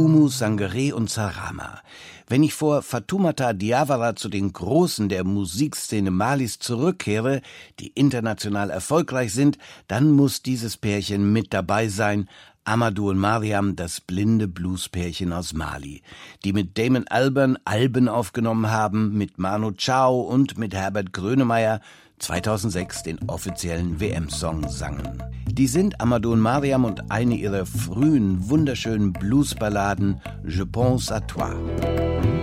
Oumou Sangaré und Zarama. Wenn ich vor Fatoumata Diawara zu den Großen der Musikszene Malis zurückkehre, die international erfolgreich sind, dann muss dieses Pärchen mit dabei sein. Amadou und Mariam, das blinde Bluespärchen aus Mali, die mit Damon Albarn Alben aufgenommen haben, mit Manu Chao und mit Herbert Grönemeyer 2006 den offiziellen WM-Song sangen. Die sind Amadou und Mariam und eine ihrer frühen, wunderschönen Bluesballaden Je pense à toi.